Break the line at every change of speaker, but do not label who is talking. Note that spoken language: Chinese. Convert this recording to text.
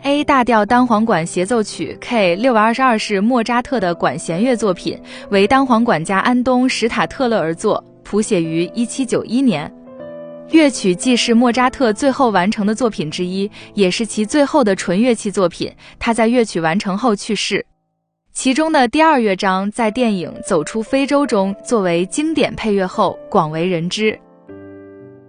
A 大调单簧管协奏曲 K622是莫扎特的管弦乐作品，为单簧管家安东·史塔特勒而作，谱写于1791年。乐曲既是莫扎特最后完成的作品之一，也是其最后的纯乐器作品，他在乐曲完成后去世。其中的第二乐章在电影《走出非洲》中作为经典配乐后广为人知。